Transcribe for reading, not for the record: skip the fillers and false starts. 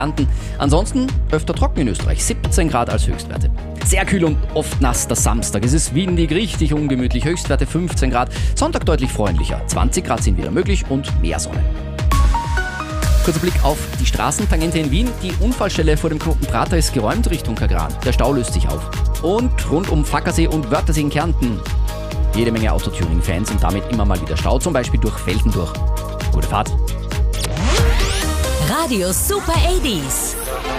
Ansonsten öfter trocken in Österreich, 17 Grad als Höchstwerte. Sehr kühl und oft nass der Samstag. Es ist windig, richtig ungemütlich, Höchstwerte 15 Grad. Sonntag deutlich freundlicher, 20 Grad sind wieder möglich und mehr Sonne. Kurzer Blick auf die Straßentangente in Wien. Die Unfallstelle vor dem Knoten Prater ist geräumt Richtung Kagran. Der Stau löst sich auf. Und rund um Fackersee und Wörthersee in Kärnten jede Menge Autotouring-Fans und damit immer mal wieder Stau, zum Beispiel durch Feldendurch. Gute Fahrt. Radio Super 80s.